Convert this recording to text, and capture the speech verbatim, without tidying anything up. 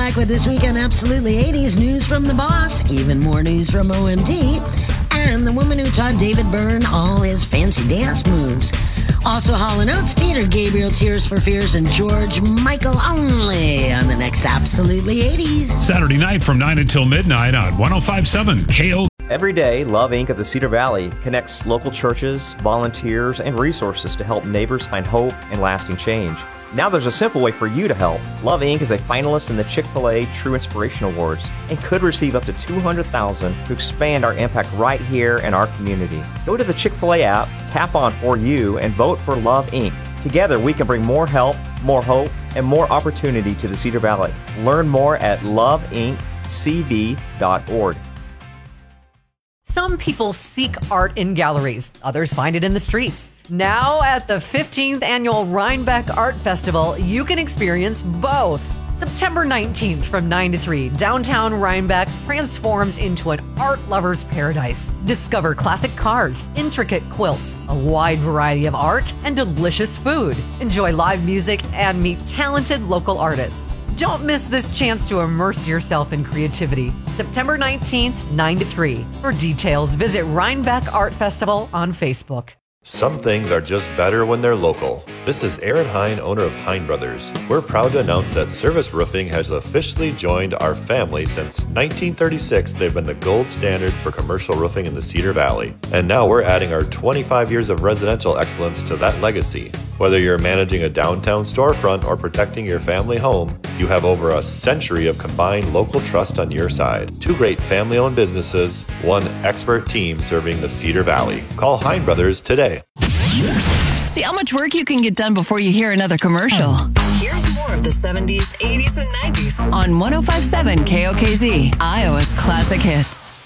back with This Week on Absolutely eighties. News from the boss, even more news from O M D, and the woman who taught David Byrne all his fancy dance moves. Also, Hall and Oates, Peter Gabriel, Tears for Fears, and George Michael only on the next Absolutely eighties. Saturday night from nine until midnight on one oh five point seven K O. Every day, Love Incorporated at the Cedar Valley connects local churches, volunteers, and resources to help neighbors find hope and lasting change. Now there's a simple way for you to help. Love Incorporated is a finalist in the Chick-fil-A True Inspiration Awards and could receive up to two hundred thousand dollars to expand our impact right here in our community. Go to the Chick-fil-A app, tap on For You, and vote for Love Incorporated. Together, we can bring more help, more hope, and more opportunity to the Cedar Valley. Learn more at love inc c v dot org. Some people seek art in galleries, others find it in the streets. Now at the fifteenth Annual Rhinebeck Art Festival, you can experience both. September nineteenth from nine to three, downtown Rhinebeck transforms into an art lover's paradise. Discover classic cars, intricate quilts, a wide variety of art, and delicious food. Enjoy live music and meet talented local artists. Don't miss this chance to immerse yourself in creativity. September nineteenth, nine to three. For details, visit Rhinebeck Art Festival on Facebook. Some things are just better when they're local. This is Aaron Hine, owner of Hine Brothers. We're proud to announce that Service Roofing has officially joined our family. Since nineteen thirty-six, they've been the gold standard for commercial roofing in the Cedar Valley. And now we're adding our twenty-five years of residential excellence to that legacy. Whether you're managing a downtown storefront or protecting your family home, you have over a century of combined local trust on your side. Two great family-owned businesses, one expert team serving the Cedar Valley. Call Hine Brothers today. See how much work you can get done before you hear another commercial. Here's more of the seventies, eighties, and nineties on one oh five point seven K O K Z, Iowa's classic hits.